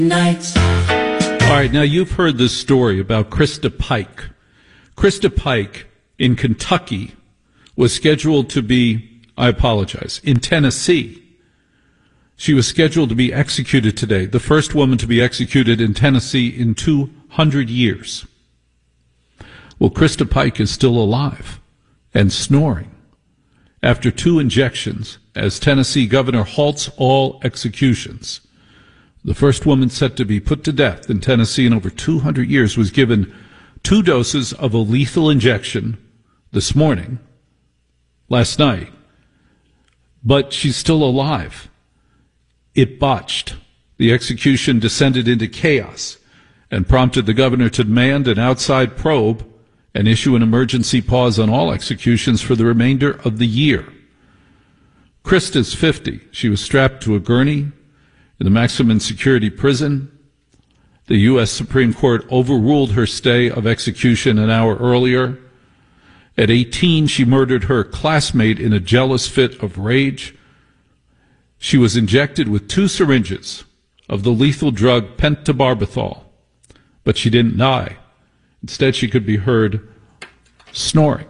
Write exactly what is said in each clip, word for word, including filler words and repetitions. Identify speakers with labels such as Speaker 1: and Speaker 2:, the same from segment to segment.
Speaker 1: Nights.
Speaker 2: All right, now you've heard this story about Krista Pike. Krista Pike in Kentucky was scheduled to be, I apologize, in Tennessee. She was scheduled to be executed today, the first woman to be executed in Tennessee in two hundred years. Well, Krista Pike is still alive and snoring after two injections as Tennessee governor halts all executions. The first woman set to be put to death in Tennessee in over two hundred years was given two doses of a lethal injection this morning, last night, but she's still alive. It botched. The execution descended into chaos and prompted the governor to demand an outside probe and issue an emergency pause on all executions for the remainder of the year. Krista's fifty. She was strapped to a gurney in the maximum security prison. The U S Supreme Court overruled her stay of execution an hour earlier. At eighteen, she murdered her classmate in a jealous fit of rage. She was injected with two syringes of the lethal drug pentobarbital, but she didn't die. Instead, she could be heard snoring.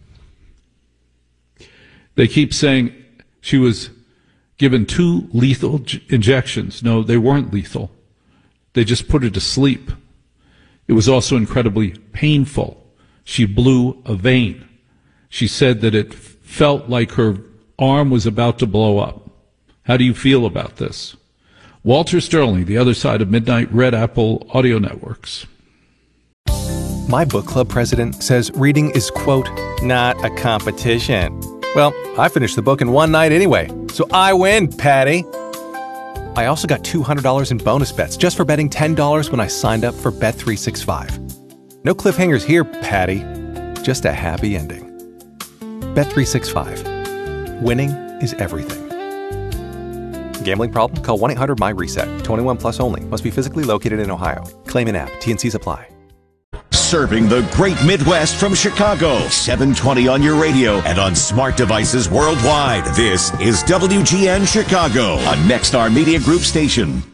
Speaker 2: They keep saying she was given two lethal j- injections. No, they weren't lethal. They just put her to sleep. It was also incredibly painful. She blew a vein. She said that it f- felt like her arm was about to blow up. How do you feel about this? Walter Sterling, The Other Side of Midnight, Red Apple Audio Networks.
Speaker 3: My book club president says reading is, quote, not a competition. Well, I finished the book in one night anyway, so I win, Patty. I also got two hundred dollars in bonus bets just for betting ten dollars when I signed up for Bet three sixty-five. No cliffhangers here, Patty. Just a happy ending. Bet three sixty-five. Winning is everything. Gambling problem? Call one eight hundred M Y reset. twenty-one plus only. Must be physically located in Ohio. Claim in app. T N Cs apply.
Speaker 4: Serving the great Midwest from Chicago. seven twenty on your radio and on smart devices worldwide. This is W G N Chicago, a Nexstar Media Group station.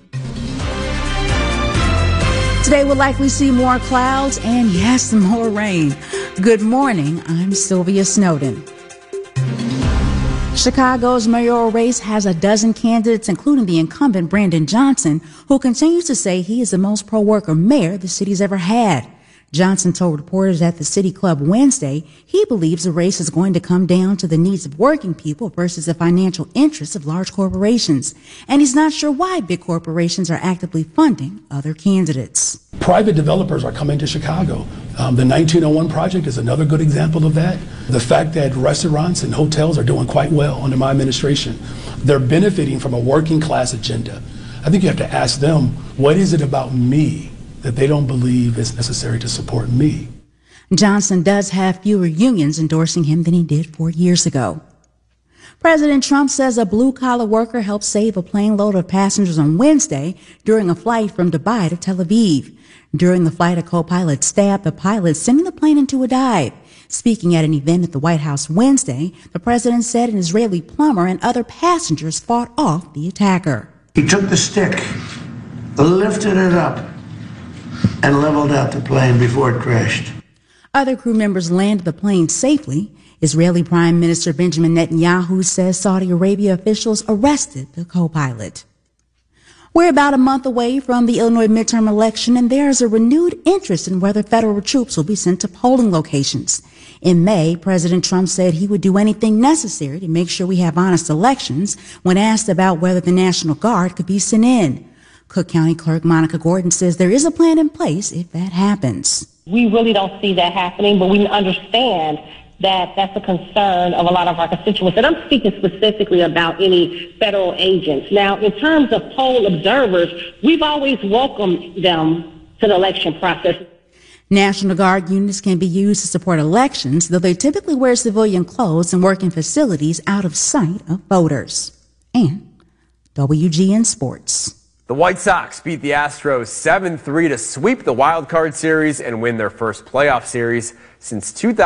Speaker 5: Today we'll likely see more clouds and, yes, more rain. Good morning. I'm Sylvia Snowden. Chicago's mayoral race has a dozen candidates, including the incumbent Brandon Johnson, who continues to say he is the most pro-worker mayor the city's ever had. Johnson told reporters at the City Club Wednesday he believes the race is going to come down to the needs of working people versus the financial interests of large corporations. And he's not sure why big corporations are actively funding other candidates.
Speaker 6: Private developers are coming to Chicago. Um, the nineteen oh one project is another good example of that. The fact that restaurants and hotels are doing quite well under my administration. They're benefiting from a working class agenda. I think you have to ask them, what is it about me that they don't believe is necessary to support me?
Speaker 5: Johnson does have fewer unions endorsing him than he did four years ago. President Trump says a blue-collar worker helped save a plane load of passengers on Wednesday during a flight from Dubai to Tel Aviv. During the flight, a co-pilot stabbed the pilot, sending the plane into a dive. Speaking at an event at the White House Wednesday, the president said an Israeli plumber and other passengers fought off the attacker.
Speaker 1: He took the stick, lifted it up, and leveled out the plane before it crashed.
Speaker 5: Other crew members landed the plane safely. Israeli Prime Minister Benjamin Netanyahu says Saudi Arabia officials arrested the co-pilot. We're about a month away from the Illinois midterm election, and there is a renewed interest in whether federal troops will be sent to polling locations. In May, President Trump said he would do anything necessary to make sure we have honest elections when asked about whether the National Guard could be sent in. Cook County Clerk Monica Gordon says there is a plan in place if that happens.
Speaker 7: We really don't see that happening, but we understand that that's a concern of a lot of our constituents. And I'm speaking specifically about any federal agents. Now, in terms of poll observers, we've always welcomed them to the election process.
Speaker 5: National Guard units can be used to support elections, though they typically wear civilian clothes and work in facilities out of sight of voters. And W G N Sports.
Speaker 8: The White Sox beat the Astros seven three to sweep the Wild Card Series and win their first playoff series since two thousand.